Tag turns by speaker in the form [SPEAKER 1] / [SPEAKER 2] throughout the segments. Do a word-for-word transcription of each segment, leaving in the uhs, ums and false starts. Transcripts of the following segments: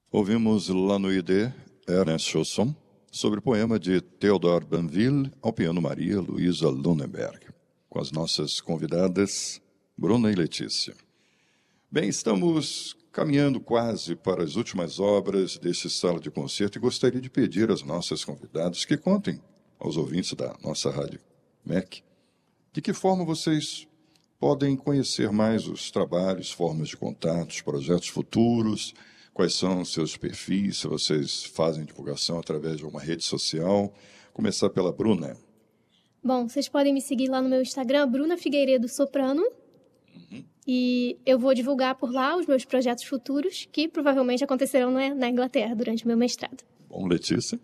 [SPEAKER 1] Ouvimos lá no I D Ernest Chausson, sobre o poema de Theodor Banville, ao piano Maria Luísa Lunenberg, com as nossas convidadas Bruna e Letícia. Bem, estamos caminhando quase para as últimas obras deste sala de concerto e gostaria de pedir às nossas convidadas que contem aos ouvintes da nossa rádio M E C de que forma vocês podem conhecer mais os trabalhos, formas de contatos, projetos futuros, quais são os seus perfis, se vocês fazem divulgação através de uma rede social. Começar pela Bruna.
[SPEAKER 2] Bom, vocês podem me seguir lá no meu Instagram, Bruna Figueiredo Soprano, uhum. E eu vou divulgar por lá os meus projetos futuros, que provavelmente acontecerão na Inglaterra durante o meu mestrado.
[SPEAKER 1] Bom, Letícia?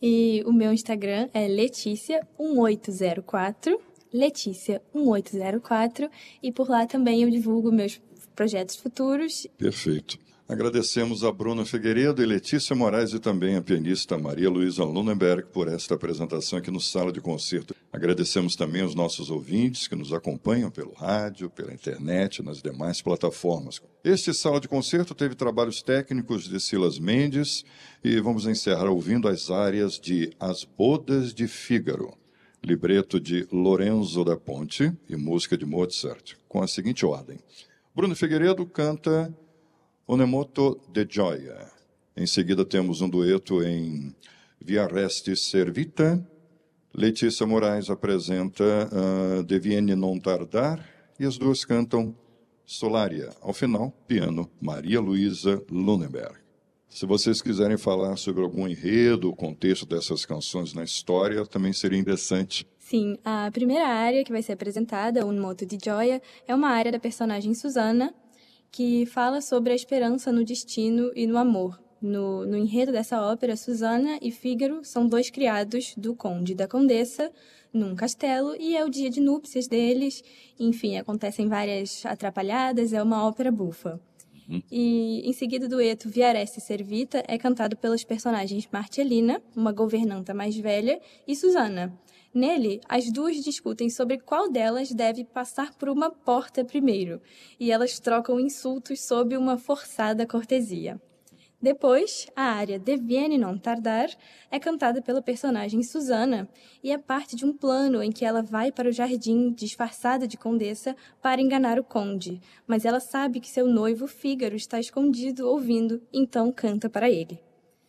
[SPEAKER 3] E o meu Instagram é Letícia um oito zero quatro, Letícia um oito zero quatro, e por lá também eu divulgo meus projetos futuros.
[SPEAKER 1] Perfeito. Agradecemos a Bruna Figueiredo e Letícia Moraes e também a pianista Maria Luísa Lunenberg por esta apresentação aqui no Sala de Concerto. Agradecemos também aos nossos ouvintes que nos acompanham pelo rádio, pela internet, nas demais plataformas. Este Sala de Concerto teve trabalhos técnicos de Silas Mendes e vamos encerrar ouvindo as áreas de As Bodas de Fígaro, libreto de Lorenzo da Ponte e música de Mozart, com a seguinte ordem. Bruna Figueiredo canta Un moto de gioia. Em seguida temos um dueto em Via Resti Servita. Letícia Moraes apresenta uh, Deviene non tardar e as duas cantam Solaria. Ao final, piano, Maria Luísa Lunenberg. Se vocês quiserem falar sobre algum enredo, o contexto dessas canções na história, também seria interessante.
[SPEAKER 3] Sim, a primeira área que vai ser apresentada, Un moto di gioia, é uma área da personagem Susana, que fala sobre a esperança no destino e no amor. No, no enredo dessa ópera, Susana e Fígaro são dois criados do conde e da condessa num castelo, e é o dia de núpcias deles. Enfim, acontecem várias atrapalhadas, é uma ópera bufa. Uhum. E, em seguida, o dueto Via Resti Servita é cantado pelas personagens Marcellina, uma governanta mais velha, e Susana. Nele, as duas discutem sobre qual delas deve passar por uma porta primeiro, e elas trocam insultos sob uma forçada cortesia. Depois, a área Deviene non tardar é cantada pela personagem Susana e é parte de um plano em que ela vai para o jardim disfarçada de condessa para enganar o conde, mas ela sabe que seu noivo Fígaro está escondido ouvindo, então canta para ele.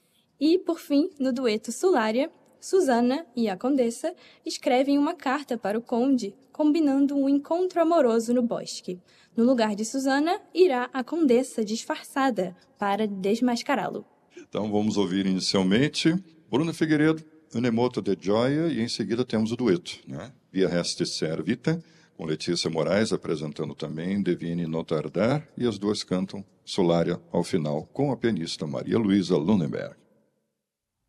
[SPEAKER 3] E, por fim, no dueto Solaria, Susana e a condessa escrevem uma carta para o conde, combinando um encontro amoroso no bosque. No lugar de Susana, irá a condessa disfarçada para desmascará-lo.
[SPEAKER 1] Então vamos ouvir inicialmente Bruna Figueiredo, Un moto de gioia, e em seguida temos o dueto, né? Via Resti Servita, com Letícia Moraes apresentando também Deviene non tardar, e as duas cantam Solaria ao final, com a pianista Maria Luísa Lunenberg.